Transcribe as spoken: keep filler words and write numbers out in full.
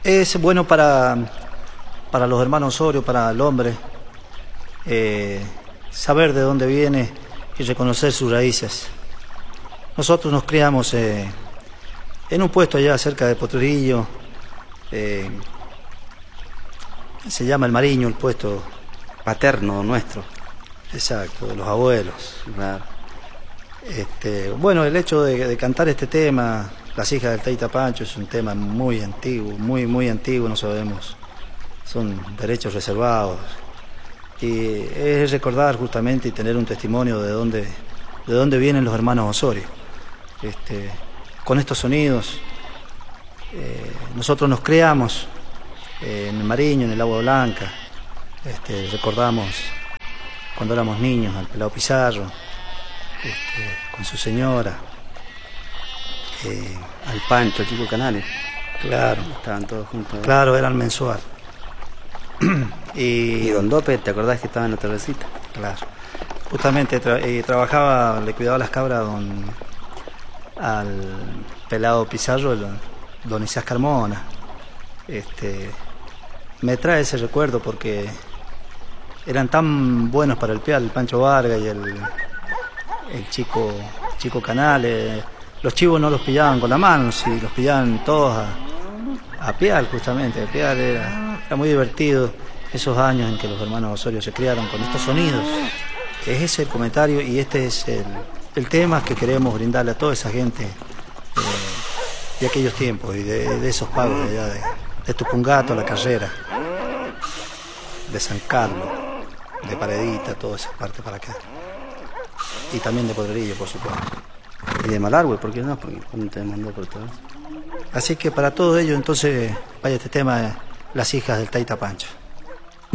Es bueno para, para los hermanos Osorio, para el hombre, eh, saber de dónde viene y reconocer sus raíces. Nosotros nos criamos eh, en un puesto allá cerca de Potrerillo, eh, se llama El Mariño, el puesto paterno nuestro. Exacto, de los abuelos. Claro. Este, bueno, el hecho de, de cantar este tema, Las hijas del Taita Pancho, es un tema muy antiguo, muy, muy antiguo, no sabemos, son derechos reservados. Y es recordar justamente y tener un testimonio de dónde, de dónde vienen los hermanos Osorio. Este, con estos sonidos, eh, nosotros nos creamos eh, en el Mariño, en el Agua Blanca. Este, recordamos cuando éramos niños al Pelado Pizarro, este, con su señora. Eh, al Pancho, Chico Canales. Claro. Estaban todos juntos. ¿Eh? Claro, eran mensual. y, y Don Dope, ¿te acordás que estaba en la terracita? Claro. Justamente tra eh, trabajaba, le cuidaba las cabras don, al Pelado Pizarro, el, don Isaac Carmona. Este, me trae ese recuerdo porque eran tan buenos para el pial, el Pancho Vargas y el, el chico, chico Canales. Los chivos no los pillaban con la mano, si los pillaban todos a, a pial, justamente. A pial era, era muy divertido esos años en que los hermanos Osorio se criaron con estos sonidos. Es ese el comentario y este es el, el tema que queremos brindarle a toda esa gente eh, de aquellos tiempos y de, de esos pagos de allá, de, de Tupungato, La Carrera, de San Carlos, de Paredita, toda esa parte para acá. Y también de Potrerillo, por supuesto. Y de Malargüe, ¿por qué no? Porque cuando te mandó por todo eso. Así que para todo ello, entonces, vaya este tema, Las hijas del Taita Pancho.